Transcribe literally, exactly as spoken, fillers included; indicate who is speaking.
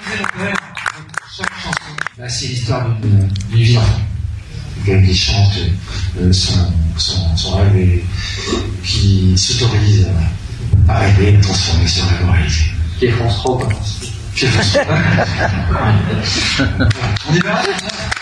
Speaker 1: chaque chanson, bah, c'est l'histoire d'une vie d'enfant. Quelqu'un qui chante euh, son, son, son rêve et qui s'autorise à, à rêver, à transformer son rêve en réalité.
Speaker 2: Qui est France trois, quoi.
Speaker 1: Qui est France trois. On est bien là,